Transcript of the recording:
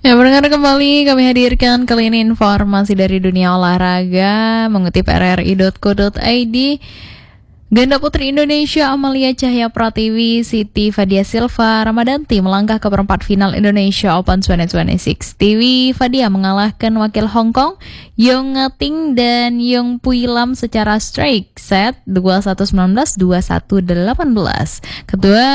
Ya, pendengar kembali kami hadirkan kali ini informasi dari dunia olahraga mengutip rri.co.id. Ganda putri Indonesia Amalia Cahya Pratiwi, Siti Fadia Silva Ramadanti melangkah ke perempat final Indonesia Open 2026. Tiwi Fadia mengalahkan wakil Hong Kong Yong Ngating dan Yong Pui Lam secara straight set 21-19, 21-18. Ketua